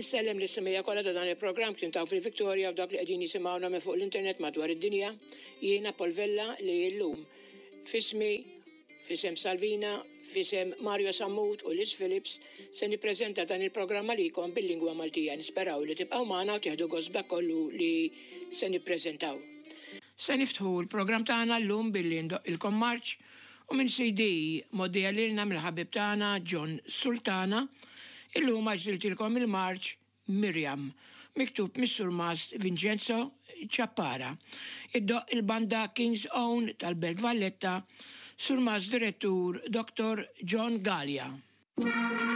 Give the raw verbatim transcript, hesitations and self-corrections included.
Nissellem l-issimija kollha ta' dan il-programm kien taw fil-Viktoria u dak li qegħdin jisimgħuna minn fuq l-internet madwar id-dinja. Jiena Polvella li llum fismi, fisem Salvina, fisem Mario Sammut u Liz Phillips se nippreżenta dan il-programm għalikom bil-lingwa Maltija. Nisperaw li tibqgħu magħna u tieħdu gost kollu li se nippreżentaw. Se niftħu l-programm tagħna llum billi ndoqqilkom marċ u minn C D moddija lilna mill-ħabib tagħna John Sultana. Illum għaġdiltilkom il-marċ Miriam, miktub mis-Sur Mast Vincenzo Ċappara. Iddoq il-banda King's Own tal-Belt Valletta, Sur Mast direttur doktor John Gallia.